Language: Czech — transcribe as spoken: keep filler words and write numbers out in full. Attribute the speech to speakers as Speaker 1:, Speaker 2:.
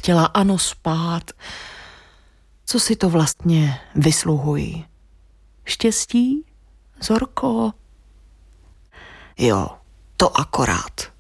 Speaker 1: chtěla ano spát. Co si to vlastně vysluhuji? Štěstí? Zorko? Jo, to akorát.